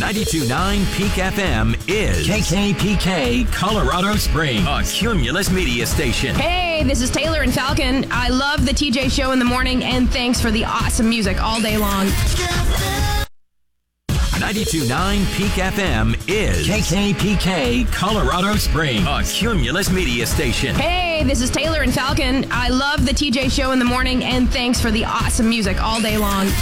92.9 Peak FM is KKPK Colorado Springs, a Cumulus media station. Hey, this is Taylor and Falcon. I love the TJ Show in the morning, and thanks for the awesome music all day long. 92.9 Peak FM is KKPK Colorado Springs, a Cumulus media station. Hey, this is Taylor and Falcon. I love the TJ Show in the morning, and thanks for the awesome music all day long.